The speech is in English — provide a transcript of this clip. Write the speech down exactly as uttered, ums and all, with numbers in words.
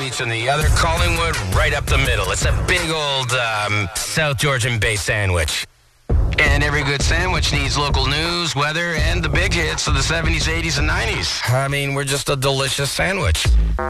Beach on the other, Collingwood right up the middle. It's a big old um, South Georgian-based sandwich. And every good sandwich needs local news, weather, and the big hits of the seventies, eighties, and nineties. I mean, we're just a delicious sandwich.